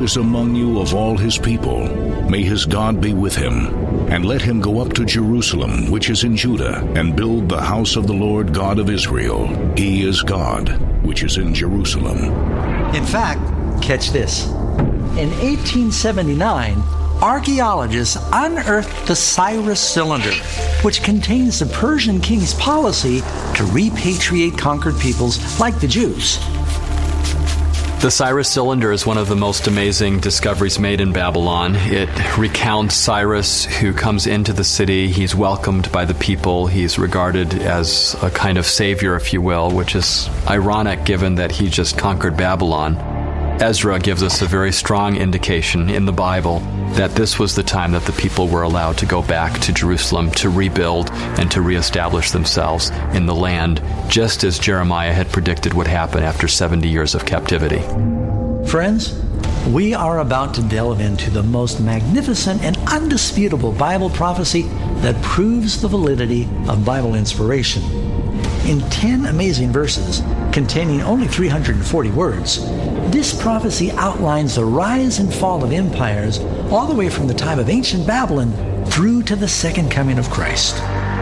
is among you of all his people. May his God be with him. And let him go up to Jerusalem, which is in Judah, and build the house of the Lord God of Israel. He is God, which is in Jerusalem. In fact, catch this. In 1879, archaeologists unearthed the Cyrus cylinder, which contains the Persian king's policy to repatriate conquered peoples like the Jews. The Cyrus cylinder is one of the most amazing discoveries made in Babylon. It recounts Cyrus, who comes into the city. He's welcomed by the people. He's regarded as a kind of savior, if you will, which is ironic given that he just conquered Babylon. Ezra gives us a very strong indication in the Bible that this was the time that the people were allowed to go back to Jerusalem to rebuild and to reestablish themselves in the land, just as Jeremiah had predicted would happen after 70 years of captivity. Friends, we are about to delve into the most magnificent and undisputable Bible prophecy that proves the validity of Bible inspiration. In 10 amazing verses, containing only 340 words, this prophecy outlines the rise and fall of empires all the way from the time of ancient Babylon through to the second coming of Christ.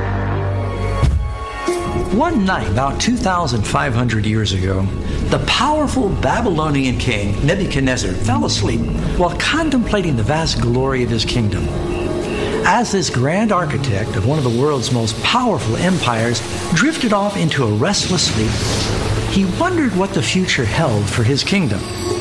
One night, about 2,500 years ago, the powerful Babylonian king Nebuchadnezzar fell asleep while contemplating the vast glory of his kingdom. As this grand architect of one of the world's most powerful empires drifted off into a restless sleep, he wondered what the future held for his kingdom.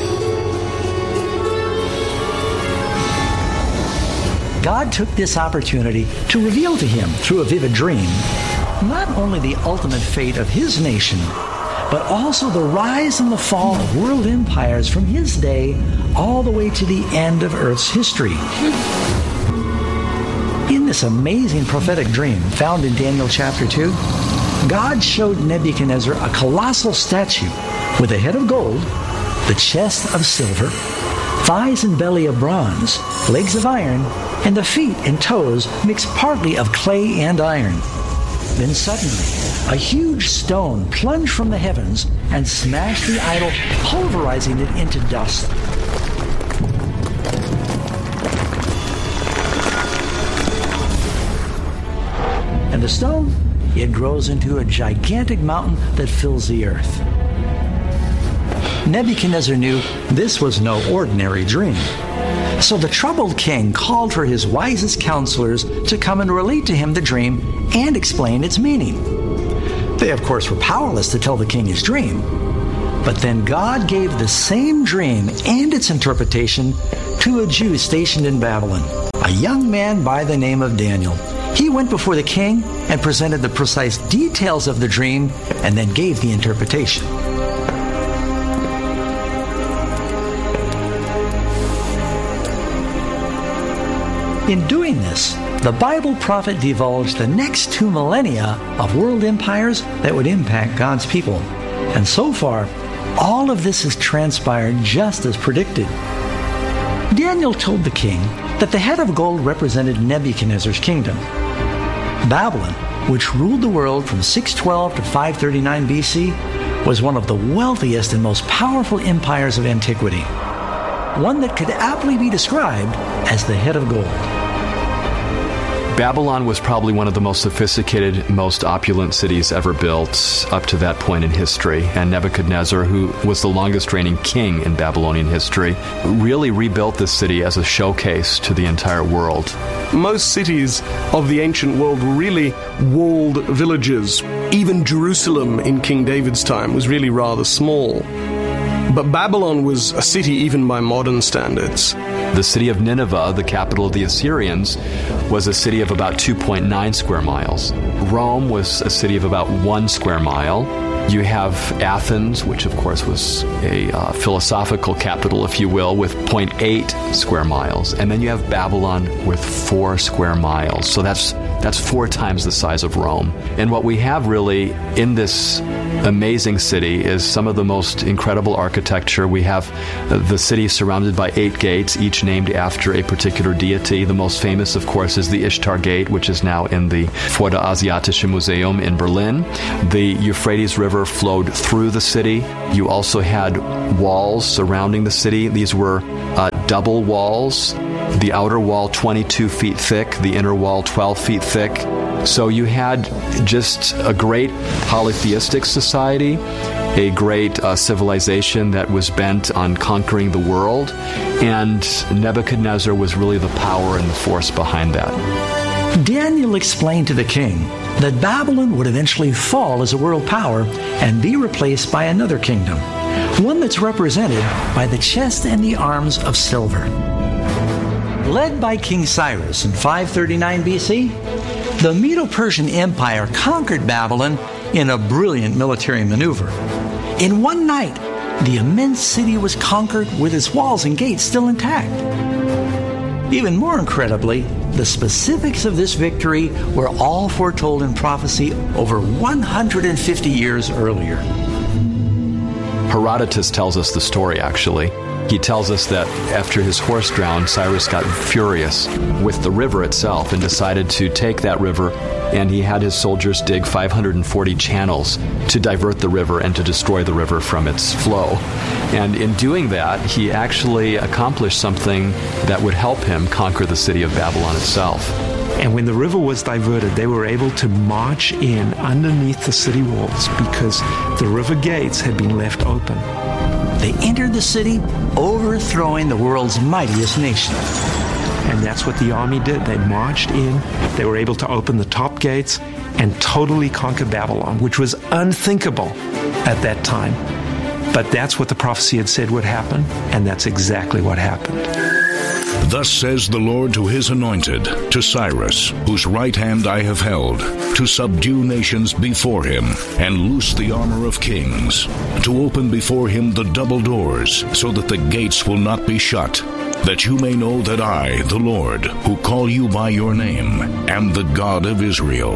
God took this opportunity to reveal to him through a vivid dream not only the ultimate fate of his nation, but also the rise and the fall of world empires from his day all the way to the end of Earth's history. In this amazing prophetic dream found in Daniel chapter 2, God showed Nebuchadnezzar a colossal statue with a head of gold, the chest of silver, thighs and belly of bronze, legs of iron, and the feet and toes mixed partly of clay and iron. Then suddenly, a huge stone plunged from the heavens and smashed the idol, pulverizing it into dust. And the stone, it grows into a gigantic mountain that fills the earth. Nebuchadnezzar knew this was no ordinary dream. So the troubled king called for his wisest counselors to come and relate to him the dream and explain its meaning. They, of course, were powerless to tell the king his dream. But then God gave the same dream and its interpretation to a Jew stationed in Babylon, a young man by the name of Daniel. He went before the king and presented the precise details of the dream and then gave the interpretation. In doing this, the Bible prophet divulged the next 2 millennia of world empires that would impact God's people. And so far, all of this has transpired just as predicted. Daniel told the king that the head of gold represented Nebuchadnezzar's kingdom. Babylon, which ruled the world from 612 to 539 BC, was one of the wealthiest and most powerful empires of antiquity, one that could aptly be described as the head of gold. Babylon was probably one of the most sophisticated, most opulent cities ever built up to that point in history. And Nebuchadnezzar, who was the longest reigning king in Babylonian history, really rebuilt this city as a showcase to the entire world. Most cities of the ancient world were really walled villages. Even Jerusalem in King David's time was really rather small. But Babylon was a city even by modern standards. The city of Nineveh, the capital of the Assyrians, was a city of about 2.9 square miles. Rome was a city of about 1 square mile. You have Athens, which of course was a philosophical capital, if you will, with 0.8 square miles. And then you have Babylon with 4 square miles. So that's 4 times the size of Rome. And what we have really in this amazing city is some of the most incredible architecture. We have the city surrounded by 8 gates, each named after a particular deity. The most famous, of course, is the Ishtar Gate, which is now in the Vorderasiatische Museum in Berlin. The Euphrates River river flowed through the city. You also had walls surrounding the city. These were double walls. The outer wall 22 feet thick, the inner wall 12 feet thick. So you had just a great polytheistic society, a great civilization that was bent on conquering the world, and Nebuchadnezzar was really the power and the force behind that. Daniel explained to the king that Babylon would eventually fall as a world power and be replaced by another kingdom, one that's represented by the chest and the arms of silver. Led by King Cyrus in 539 BC, the Medo-Persian Empire conquered Babylon in a brilliant military maneuver. In one night, the immense city was conquered with its walls and gates still intact. Even more incredibly, the specifics of this victory were all foretold in prophecy over 150 years earlier. Herodotus tells us the story, actually. He tells us that after his horse drowned, Cyrus got furious with the river itself and decided to take that river, and he had his soldiers dig 540 channels to divert the river and to destroy the river from its flow. And in doing that, he actually accomplished something that would help him conquer the city of Babylon itself. And when the river was diverted, they were able to march in underneath the city walls because the river gates had been left open. They entered the city, overthrowing the world's mightiest nation. And that's what the army did. They marched in, they were able to open the top gates and totally conquer Babylon, which was unthinkable at that time. But that's what the prophecy had said would happen, and that's exactly what happened. Thus says the Lord to his anointed, to Cyrus, whose right hand I have held, to subdue nations before him, and loose the armor of kings, to open before him the double doors, so that the gates will not be shut, that you may know that I, the Lord, who call you by your name, am the God of Israel.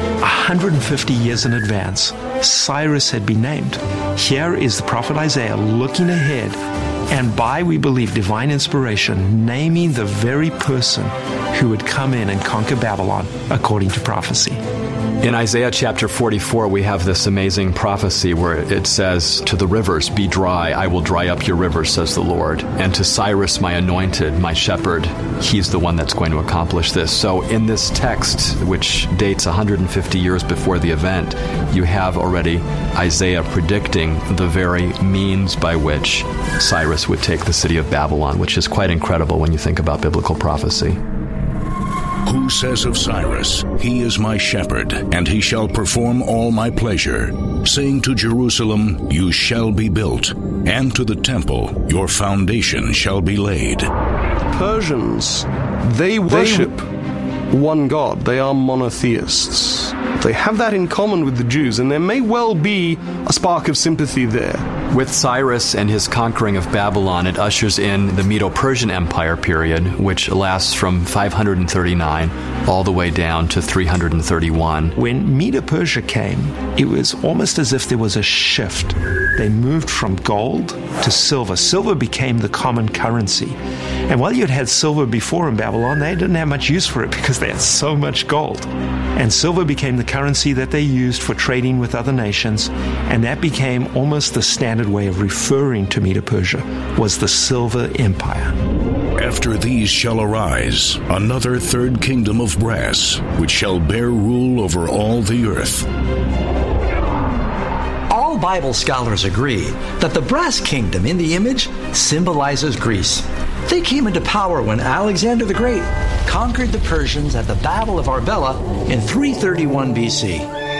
150 years in advance, Cyrus had been named. Here is the prophet Isaiah looking ahead, and by, we believe, divine inspiration, naming the very person who would come in and conquer Babylon according to prophecy. In Isaiah chapter 44, we have this amazing prophecy where it says, to the rivers, be dry, I will dry up your rivers, says the Lord. And to Cyrus, my anointed, my shepherd, he's the one that's going to accomplish this. So in this text, which dates 150 years before the event, you have already Isaiah predicting the very means by which Cyrus would take the city of Babylon, which is quite incredible when you think about biblical prophecy. Who says of Cyrus, he is my shepherd, and he shall perform all my pleasure, saying to Jerusalem, you shall be built, and to the temple, your foundation shall be laid. Persians, they worship one God. They are monotheists. They have that in common with the Jews, and there may well be a spark of sympathy there. With Cyrus and his conquering of Babylon, it ushers in the Medo-Persian Empire period, which lasts from 539 all the way down to 331. When Medo-Persia came, it was almost as if there was a shift. They moved from gold to silver. Silver became the common currency. And while you had silver before in Babylon, they didn't have much use for it because they had so much gold. And silver became the currency that they used for trading with other nations, and that became almost the standard way of referring to Medo-Persia, was the Silver Empire. After these shall arise another third kingdom of brass, which shall bear rule over all the earth. All Bible scholars agree that the brass kingdom in the image symbolizes Greece. They came into power when Alexander the Great conquered the Persians at the Battle of Arbela in 331 BC.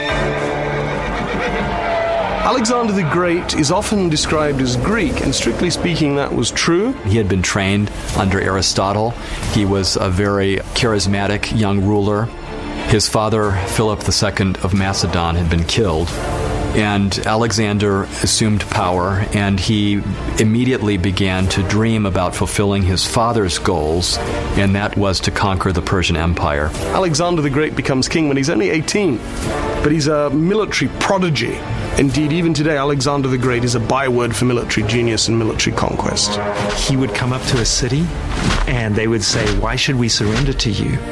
Alexander the Great is often described as Greek, and strictly speaking, that was true. He had been trained under Aristotle. He was a very charismatic young ruler. His father, Philip II of Macedon, had been killed. And Alexander assumed power, and he immediately began to dream about fulfilling his father's goals, and that was to conquer the Persian Empire. Alexander the Great becomes king when he's only 18, but he's a military prodigy. Indeed, even today, Alexander the Great is a byword for military genius and military conquest. He would come up to a city, and they would say, why should we surrender to you?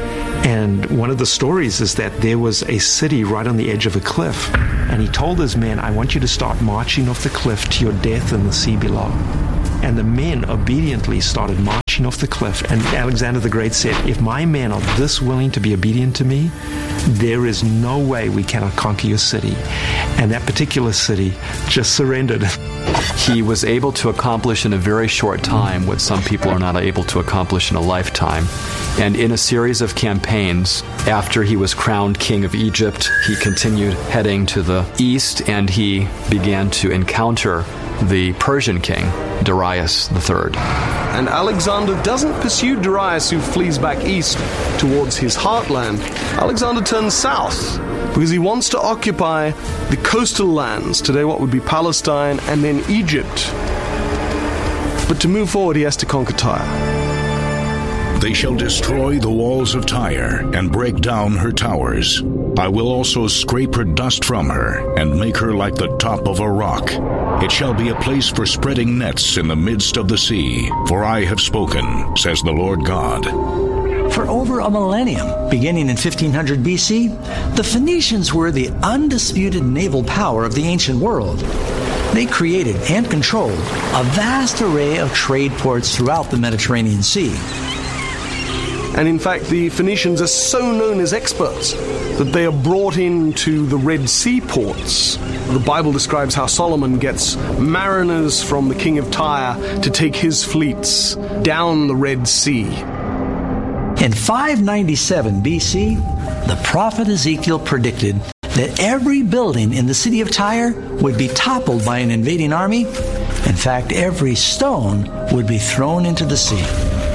And one of the stories is that there was a city right on the edge of a cliff. And he told his men, I want you to start marching off the cliff to your death in the sea below. And the men obediently started marching off the cliff. And Alexander the Great said, if my men are this willing to be obedient to me, there is no way we cannot conquer your city. And that particular city just surrendered. He was able to accomplish in a very short time what some people are not able to accomplish in a lifetime. And in a series of campaigns, after he was crowned king of Egypt, he continued heading to the east, and he began to encounter the Persian king, Darius III. And Alexander doesn't pursue Darius, who flees back east towards his heartland. Alexander turns south because he wants to occupy the coastal lands, today what would be Palestine, and then Egypt. But to move forward, he has to conquer Tyre. They shall destroy the walls of Tyre and break down her towers. I will also scrape her dust from her and make her like the top of a rock. It shall be a place for spreading nets in the midst of the sea, for I have spoken, says the Lord God. For over a millennium, beginning in 1500 BC, the Phoenicians were the undisputed naval power of the ancient world. They created and controlled a vast array of trade ports throughout the Mediterranean Sea. And in fact, the Phoenicians are so known as experts that they are brought into the Red Sea ports. The Bible describes how Solomon gets mariners from the king of Tyre to take his fleets down the Red Sea. In 597 BC, the prophet Ezekiel predicted that every building in the city of Tyre would be toppled by an invading army. In fact, every stone would be thrown into the sea.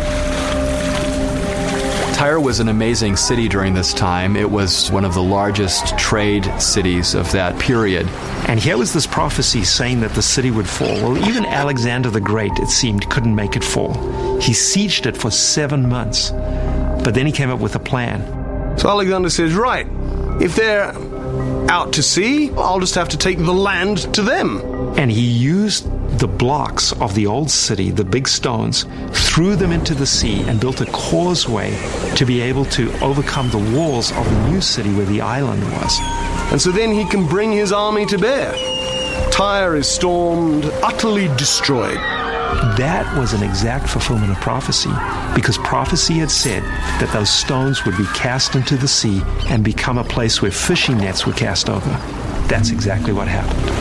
Tyre was an amazing city during this time. It was one of the largest trade cities of that period. And here was this prophecy saying that the city would fall. Well, even Alexander the Great, it seemed, couldn't make it fall. He sieged it for 7 months. But then he came up with a plan. So Alexander says, right, if they're out to sea, I'll just have to take the land to them. And he used the blocks of the old city, the big stones, threw them into the sea and built a causeway to be able to overcome the walls of the new city where the island was. And so then he can bring his army to bear. Tyre is stormed, utterly destroyed. That was an exact fulfillment of prophecy, because prophecy had said that those stones would be cast into the sea and become a place where fishing nets were cast over. That's exactly what happened.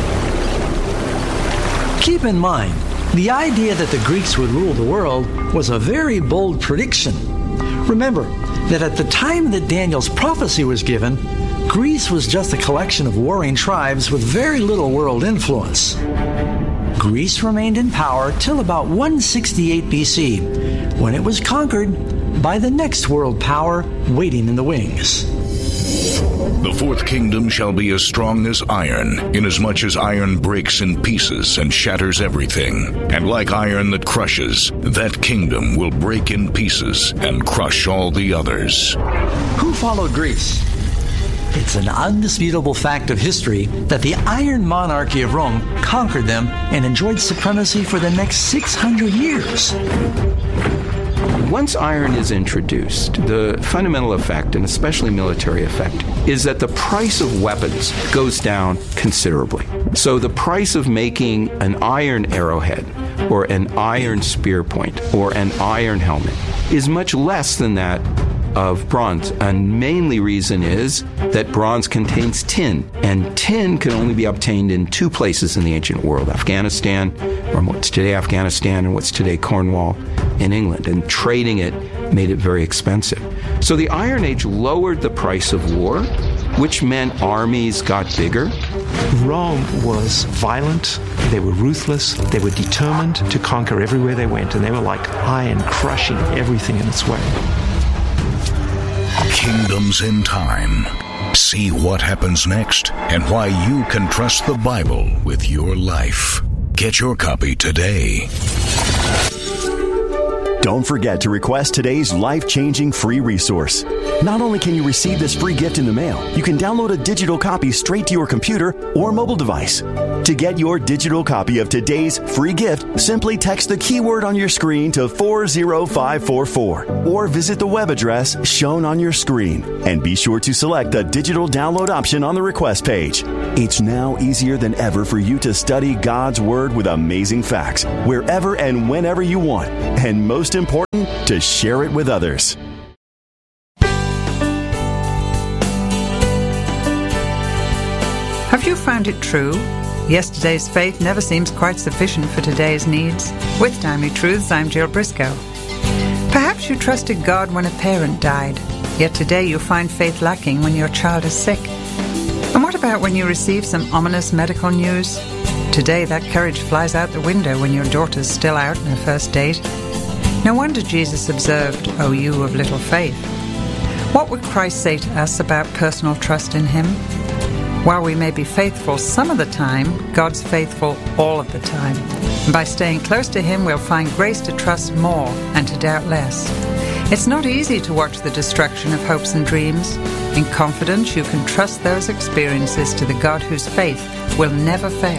Keep in mind, the idea that the Greeks would rule the world was a very bold prediction. Remember that at the time that Daniel's prophecy was given, Greece was just a collection of warring tribes with very little world influence. Greece remained in power till about 168 BC, when it was conquered by the next world power waiting in the wings. The fourth kingdom shall be as strong as iron, inasmuch as iron breaks in pieces and shatters everything. And like iron that crushes, that kingdom will break in pieces and crush all the others. Who followed Greece? It's an undisputable fact of history that the Iron Monarchy of Rome conquered them and enjoyed supremacy for the next 600 years. Once iron is introduced, the fundamental effect, and especially military effect, is that the price of weapons goes down considerably. So the price of making an iron arrowhead or an iron spear point or an iron helmet is much less than that of bronze. And mainly reason is that bronze contains tin, and tin can only be obtained in two places in the ancient world, Afghanistan, or what's today Afghanistan, and what's today Cornwall in England. And trading it made it very expensive. So the Iron Age lowered the price of war, which meant armies got bigger. Rome was violent, they were ruthless, they were determined to conquer everywhere they went, and they were like iron crushing everything in its way. Kingdoms in Time. See what happens next and why you can trust the Bible with your life. Get your copy today. Don't forget to request today's life-changing free resource. Not only can you receive this free gift in the mail, you can download a digital copy straight to your computer or mobile device. To get your digital copy of today's free gift, simply text the keyword on your screen to 40544 or visit the web address shown on your screen. And be sure to select the digital download option on the request page. It's now easier than ever for you to study God's Word with amazing facts wherever and whenever you want. And most important, to share it with others. Have you found it true? Yesterday's faith never seems quite sufficient for today's needs. With Timely Truths, I'm Jill Briscoe. Perhaps you trusted God when a parent died, yet today you find faith lacking when your child is sick. And what about when you receive some ominous medical news? Today that courage flies out the window when your daughter's still out on her first date. No wonder Jesus observed, "O you of little faith." What would Christ say to us about personal trust in Him? While we may be faithful some of the time, God's faithful all of the time. And by staying close to Him, we'll find grace to trust more and to doubt less. It's not easy to watch the destruction of hopes and dreams. In confidence, you can trust those experiences to the God whose faith will never fail.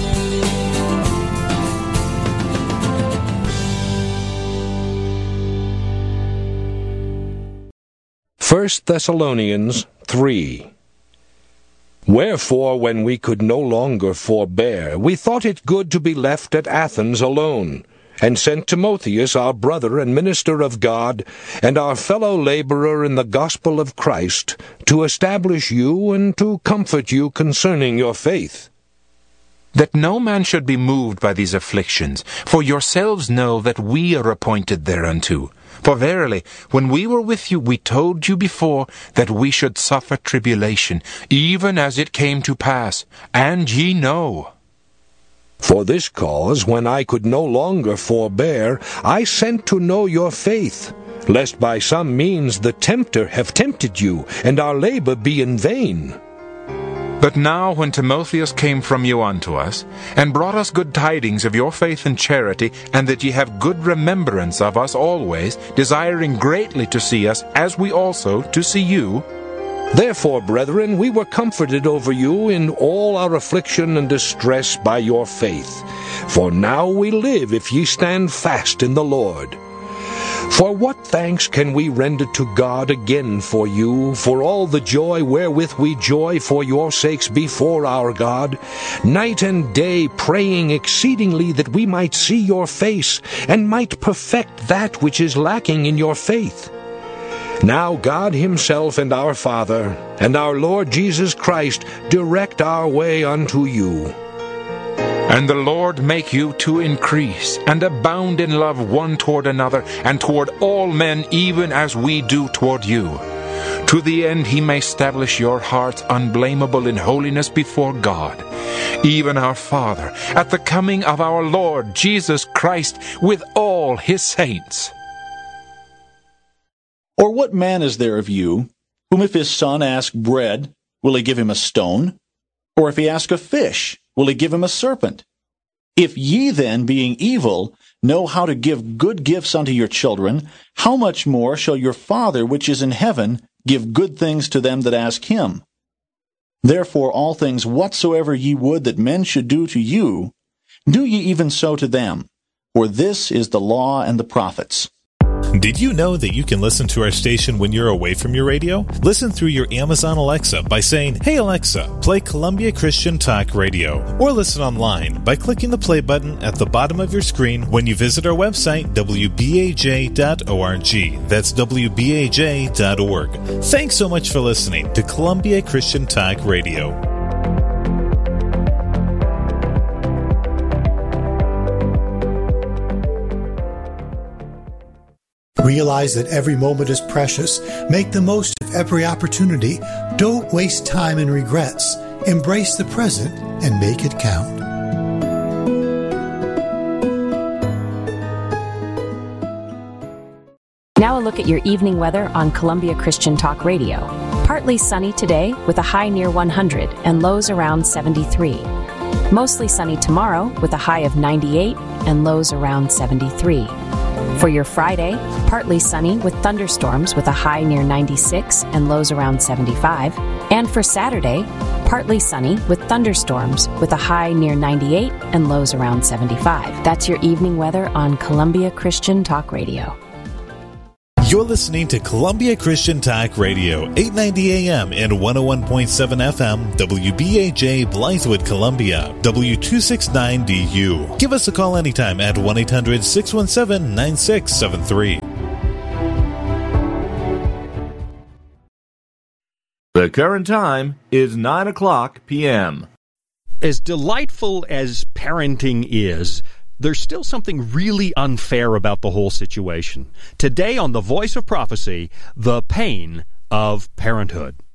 1 Thessalonians 3. Wherefore, when we could no longer forbear, we thought it good to be left at Athens alone, and sent Timotheus, our brother and minister of God, and our fellow laborer in the gospel of Christ, to establish you and to comfort you concerning your faith. That no man should be moved by these afflictions, for yourselves know that we are appointed thereunto. For verily, when we were with you, we told you before that we should suffer tribulation, even as it came to pass, and ye know. For this cause, when I could no longer forbear, I sent to know your faith, lest by some means the tempter have tempted you, and our labor be in vain. But now when Timotheus came from you unto us, and brought us good tidings of your faith and charity, and that ye have good remembrance of us always, desiring greatly to see us, as we also to see you. Therefore, brethren, we were comforted over you in all our affliction and distress by your faith. For now we live if ye stand fast in the Lord. For what thanks can we render to God again for you, for all the joy wherewith we joy for your sakes before our God, night and day praying exceedingly that we might see your face, and might perfect that which is lacking in your faith? Now God Himself and our Father, and our Lord Jesus Christ, direct our way unto you. And the Lord make you to increase, and abound in love one toward another, and toward all men, even as we do toward you. To the end He may establish your hearts unblameable in holiness before God, even our Father, at the coming of our Lord Jesus Christ with all His saints. Or what man is there of you, whom if his son ask bread, will he give him a stone? Or if he ask a fish, will he give him a serpent? If ye then, being evil, know how to give good gifts unto your children, how much more shall your Father which is in heaven give good things to them that ask Him? Therefore all things whatsoever ye would that men should do to you, do ye even so to them. For this is the law and the prophets. Did you know that you can listen to our station when you're away from your radio? Listen through your Amazon Alexa by saying, "Hey Alexa, play Columbia Christian Talk Radio." Or listen online by clicking the play button at the bottom of your screen when you visit our website, wbaj.org. That's wbaj.org. Thanks so much for listening to Columbia Christian Talk Radio. Realize that every moment is precious. Make the most of every opportunity. Don't waste time in regrets. Embrace the present and make it count. Now a look at your evening weather on Columbia Christian Talk Radio. Partly sunny today with a high near 100 and lows around 73. Mostly sunny tomorrow with a high of 98 and lows around 73. For your Friday, partly sunny with thunderstorms with a high near 96 and lows around 75. And for Saturday, partly sunny with thunderstorms with a high near 98 and lows around 75. That's your evening weather on Columbia Christian Talk Radio. You're listening to Columbia Christian Talk Radio, 890 AM and 101.7 FM, WBAJ Blythewood, Columbia, W269DU. Give us a call anytime at 1-800-617-9673. The current time is 9 o'clock p.m. As delightful as parenting is, there's still something really unfair about the whole situation. Today on The Voice of Prophecy, the pain of parenthood.